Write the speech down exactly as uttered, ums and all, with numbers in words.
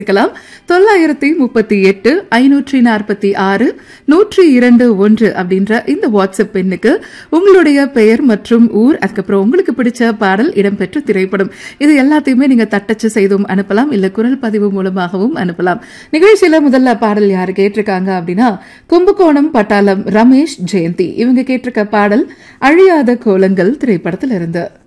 இருக்கலாம். தொள்ளாயிரத்தி முப்பத்தி எட்டு ஐநூற்றி நாற்பத்தி ஆறு நூற்றி இரண்டு ஒன்று அப்படின்ற இந்த வாட்ஸ்அப் எண்ணுக்கு உங்களுடைய பெயர் மற்றும் ஊர், அதுக்கப்புறம் உங்களுக்கு பிடிச்ச பாடல், இடம்பெற்ற திரைப்படம், இது எல்லாத்தையுமே நீங்க தட்டச்சு செய்தும் அனுப்பலாம், இல்ல குரல் பதிவு மூலமாகவும் அனுப்பலாம். நிகழ்ச்சியில முதல்ல பாடல் யாரு கேட்டிருக்காங்க அப்படின்னா, கும்பகோணம் பட்டாளம் ரமேஷ் ஜெயந்தி. இவங்க கேட்டிருக்க பாடல் அழியாத கோலங்கள் திரைப்படத்தில் இருந்து.